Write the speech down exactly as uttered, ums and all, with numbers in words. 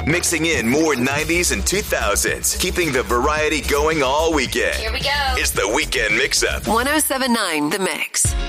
Mixing in more nineties and two thousands, keeping the variety going all weekend. Here we go. It's the Weekend Mix-Up. one oh seven point nine The Mix.